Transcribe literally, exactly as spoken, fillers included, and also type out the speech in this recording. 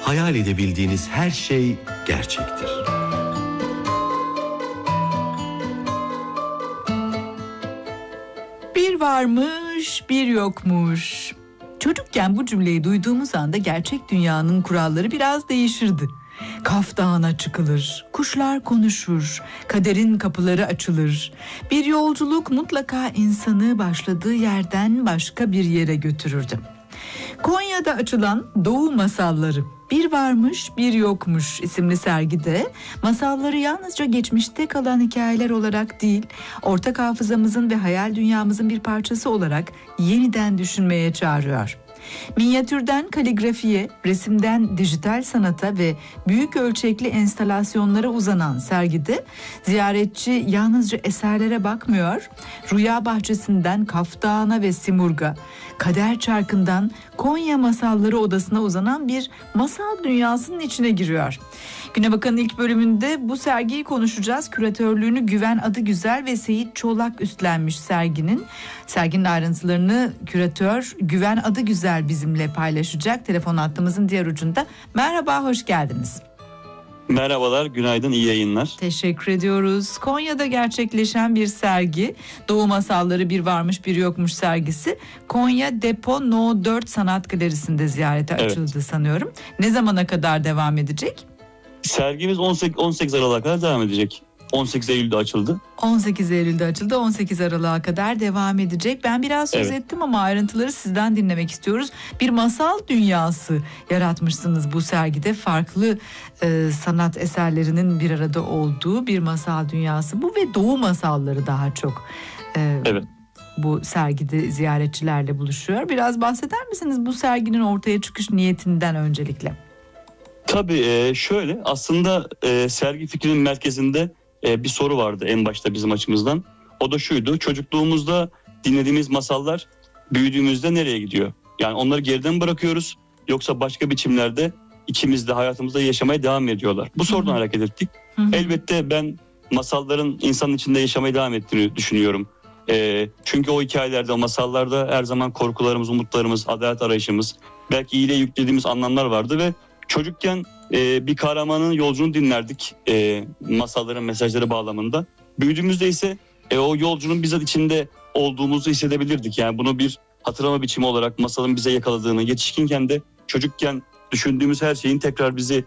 hayal edebildiğiniz her şey gerçektir. Bir varmış, bir yokmuş. Çocukken bu cümleyi duyduğumuz anda gerçek dünyanın kuralları biraz değişirdi. Kaf Dağı'na çıkılır, kuşlar konuşur, kaderin kapıları açılır. Bir yolculuk mutlaka insanı başladığı yerden başka bir yere götürürdü. Konya'da açılan Doğu Masalları, Bir Varmış Bir Yokmuş isimli sergide masalları yalnızca geçmişte kalan hikayeler olarak değil, ortak hafızamızın ve hayal dünyamızın bir parçası olarak yeniden düşünmeye çağırıyor. Minyatürden kaligrafiye, resimden dijital sanata ve büyük ölçekli enstalasyonlara uzanan sergide ziyaretçi yalnızca eserlere bakmıyor, rüya bahçesinden Kaf Dağı'na ve Simurg'a, Kader Çarkı'ndan Konya Masalları Odası'na uzanan bir masal dünyasının içine giriyor. Güne Bakan'ın ilk bölümünde bu sergiyi konuşacağız. Küratörlüğünü Güven Adıgüzel ve Seyit Çolak üstlenmiş serginin. Serginin ayrıntılarını küratör Güven Adıgüzel bizimle paylaşacak. Telefon hattımızın diğer ucunda. Merhaba, hoş geldiniz. Merhabalar, günaydın, iyi yayınlar. Teşekkür ediyoruz. Konya'da gerçekleşen bir sergi, Doğu Masalları Bir Varmış Bir Yokmuş sergisi, Konya Depo No dört Sanat Galerisi'nde ziyarete açıldı evet. sanıyorum. Ne zamana kadar devam edecek? Sergimiz on sekiz Aralık'a kadar devam edecek. on sekiz Eylül'de açıldı. on sekiz Eylül'de açıldı. on sekiz Aralık'a kadar devam edecek. Ben biraz söz evet. ettim ama ayrıntıları sizden dinlemek istiyoruz. Bir masal dünyası yaratmışsınız bu sergide. Farklı e, sanat eserlerinin bir arada olduğu bir masal dünyası. Bu ve Doğu masalları daha çok. E, evet. Bu sergide ziyaretçilerle buluşuyor. Biraz bahseder misiniz bu serginin ortaya çıkış niyetinden öncelikle? Tabii şöyle, aslında sergi fikrinin merkezinde bir soru vardı en başta bizim açımızdan. O da şuydu: çocukluğumuzda dinlediğimiz masallar büyüdüğümüzde nereye gidiyor? Yani onları geriden mi bırakıyoruz, yoksa başka biçimlerde ikimiz de hayatımızda yaşamaya devam ediyorlar? Bu sorudan Hı-hı. hareket ettik. Hı-hı. Elbette ben masalların insanın içinde yaşamaya devam ettiğini düşünüyorum. E, çünkü o hikayelerde, o masallarda her zaman korkularımız, umutlarımız, adalet arayışımız, belki iyiliğe yüklediğimiz anlamlar vardı ve çocukken e, bir kahramanın yolculuğunu dinlerdik e, masalların mesajları bağlamında. Büyüdüğümüzde ise e, o yolcunun bizzat içinde olduğumuzu hissedebilirdik. Yani bunu bir hatırlama biçimi olarak masalın bize yakaladığını, yetişkinken de çocukken düşündüğümüz her şeyin tekrar bizi